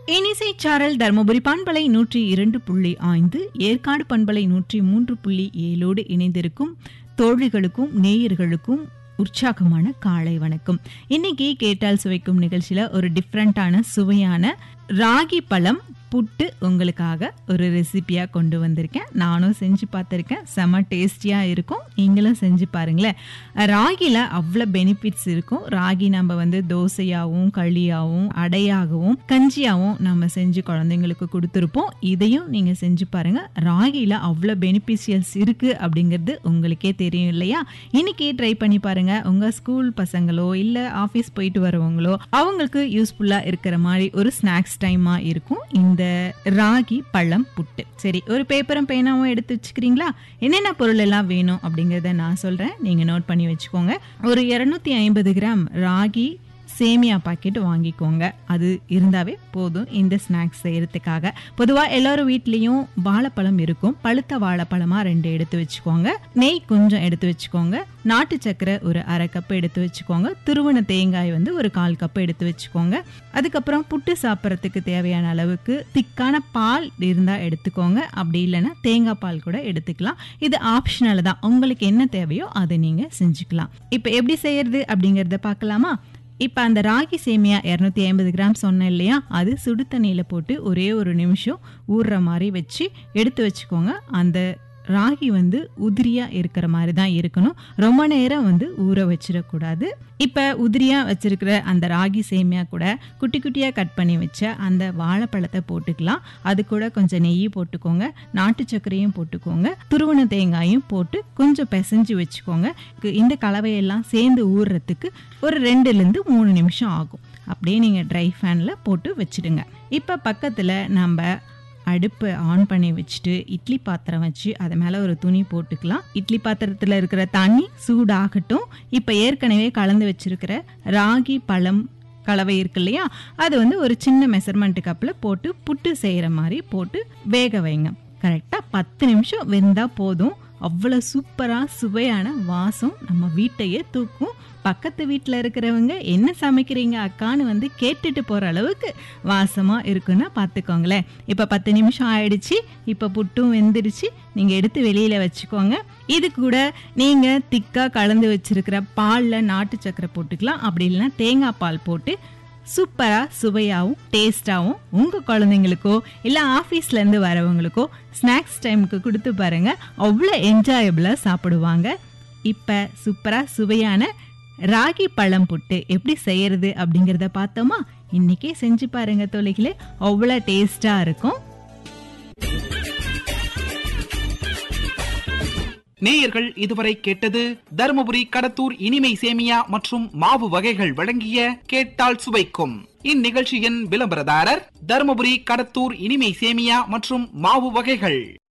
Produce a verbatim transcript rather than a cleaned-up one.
இனிசை சாரல் தர்மபுரி பண்பலை நூற்றி இரண்டு புள்ளி ஐந்து, ஏற்காடு பண்பலை நூற்றி மூன்று புள்ளி ஏழோடு இணைந்திருக்கும் தோழிகளுக்கும் நேயர்களுக்கும் உற்சாகமான காலை வணக்கம். இன்னைக்கு கேட்டால் சுவைக்கும் நிகழ்ச்சியில ஒரு டிஃப்ரெண்டான சுவையான ராகி பழம் புட்டு உங்களுக்காக ஒரு ரெசிபியா கொண்டு வந்திருக்கேன். நானும் செஞ்சு பார்த்துருக்கேன். செம டேஸ்டியா இருக்கும். நீங்களும் செஞ்சு பாருங்களேன். ராகில அவ்வளோ பெனிஃபிட்ஸ் இருக்கும். ராகி நம்ம வந்து தோசையாகவும் களியாகவும் அடையாகவும் கஞ்சியாகவும் நம்ம செஞ்சு குழந்தைங்களுக்கு கொடுத்துருப்போம். இதையும் நீங்க செஞ்சு பாருங்க. ராகில அவ்வளோ பெனிஃபிஷியல்ஸ் இருக்கு அப்படிங்கிறது உங்களுக்கே தெரியும் இல்லையா? இன்னைக்கு ட்ரை பண்ணி பாருங்க. உங்க ஸ்கூல் பசங்களோ இல்ல ஆஃபீஸ் போயிட்டு வரவங்களோ அவங்களுக்கு யூஸ்ஃபுல்லா இருக்கிற மாதிரி ஒரு ஸ்நாக்ஸ் டைமா இருக்கும் இந்த ராகி பழம் புட்டு. சரி, ஒரு பேப்பரும் பேனாவும் எடுத்து வச்சுக்கிறீங்களா? என்னென்ன பொருள் எல்லாம் வேணும் அப்படிங்கறத நான் சொல்றேன், நீங்க நோட் பண்ணி வச்சுக்கோங்க. ஒரு இருநூத்தி ஐம்பது கிராம் ராகி சேமியா பாக்கெட் வாங்கிக்கோங்க. அது இருந்தாவே போதும் இந்த ஸ்நாக்ஸ் செய்யறதுக்காக. பொதுவாக எல்லாரும் வீட்லேயும் வாழைப்பழம் இருக்கும். பழுத்த வாழைப்பழமா ரெண்டு எடுத்து வச்சுக்கோங்க. நெய் கொஞ்சம் எடுத்து வச்சுக்கோங்க. நாட்டு சக்கரை ஒரு அரை கப் எடுத்து வச்சுக்கோங்க. துருவன தேங்காய் வந்து ஒரு கால் கப் எடுத்து வச்சுக்கோங்க. அதுக்கப்புறம் புட்டு சாப்பிட்றதுக்கு தேவையான அளவுக்கு திக்கான பால் இருந்தால் எடுத்துக்கோங்க. அப்படி இல்லைன்னா தேங்காய் பால் கூட எடுத்துக்கலாம். இது ஆப்ஷனல் தான். உங்களுக்கு என்ன தேவையோ அதை நீங்கள் செஞ்சுக்கலாம். இப்போ எப்படி செய்யறது அப்படிங்கிறத பார்க்கலாமா? இப்போ அந்த ராகி சேமியா இரநூத்தி ஐம்பது கிராம் சொன்னேன் இல்லையா, அது சுடு தண்ணியில் போட்டு ஒரே ஒரு நிமிஷம் ஊறுற மாதிரி வச்சு எடுத்து வச்சுக்கோங்க. அந்த ராகி வந்து உதிரியா இருக்கிற மாதிரி தான் இருக்கணும். ரொம்ப நேரம் வந்து ஊற வச்சிடக்கூடாது. இப்போ உதிரியா வச்சிருக்கிற அந்த ராகி சேமியா கூட குட்டி குட்டியா கட் பண்ணி வச்ச அந்த வாழைப்பழத்தை போட்டுக்கலாம். அது கூட கொஞ்சம் நெய் போட்டுக்கோங்க. நாட்டு சர்க்கரையும் போட்டுக்கோங்க. துருவன தேங்காயும் போட்டு கொஞ்சம் பிசைஞ்சு வச்சுக்கோங்க. இந்த கலவையெல்லாம் சேர்ந்து ஊறுறதுக்கு ஒரு ரெண்டுல இருந்து மூணு நிமிஷம் ஆகும். அப்படியே நீங்க ட்ரை ஃபேன்ல போட்டு வச்சிடுங்க. இப்போ பக்கத்துல நம்ம அடுப்பு ஆன் பண்ணி வச்சுட்டு இட்லி பாத்திரம் வச்சு அது மேலே ஒரு துணி போட்டுக்கலாம். இட்லி பாத்திரத்தில் இருக்கிற தண்ணி சூடாகட்டும். இப்போ ஏற்கனவே கலந்து வச்சிருக்கிற ராகி பழம் கலவை இருக்கு இல்லையா, அது வந்து ஒரு சின்ன மெஷர்மெண்ட் கப்பில் போட்டு புட்டு செய்கிற மாதிரி போட்டு வேக வைங்க. கரெக்டாக பத்து நிமிஷம் வெந்தா போதும். அவ்வளோ சூப்பராக சுவையான வாசம் நம்ம வீட்டையே தூக்கும். பக்கத்து வீட்டில் இருக்கிறவங்க என்ன சமைக்கிறீங்க அக்கான்னு வந்து கேட்டுட்டு போகிற அளவுக்கு வாசமாக இருக்குன்னா பார்த்துக்கோங்களேன். இப்போ பத்து நிமிஷம் ஆயிடுச்சு. இப்போ புட்டும் வெந்துடுச்சு. நீங்கள் எடுத்து வெளியில் வச்சுக்கோங்க. இது கூட நீங்கள் திக்காக கலந்து வச்சிருக்கிற பாலில் நாட்டு சக்கரை போட்டுக்கலாம். அப்படி இல்லைன்னா தேங்காய் பால் போட்டு சூப்பராக சுவையாகவும் டேஸ்டாகவும் உங்கள் குழந்தைங்களுக்கோ இல்லை ஆஃபீஸ்லேருந்து வரவங்களுக்கோ ஸ்நாக்ஸ் டைமுக்கு கொடுத்து பாருங்கள். அவ்வளோ என்ஜாயபிளாக சாப்பிடுவாங்க. இப்போ சூப்பராக சுவையான ராகி பழம் புட்டு எப்படி செய்யறது அப்படிங்கிறத பார்த்தோமா? இன்னைக்கே செஞ்சு பாருங்க தோழிகளே, அவ்வளோ டேஸ்டாக இருக்கும். நேயர்கள் இதுவரை கேட்டது தர்மபுரி கடத்தூர் இனிமை சேமியா மற்றும் மாவு வகைகள் வழங்கிய கேட்டால் சுவைக்கும். இந்நிகழ்ச்சியின் விளம்பரதாரர் தர்மபுரி கடத்தூர் இனிமை சேமியா மற்றும் மாவு வகைகள்.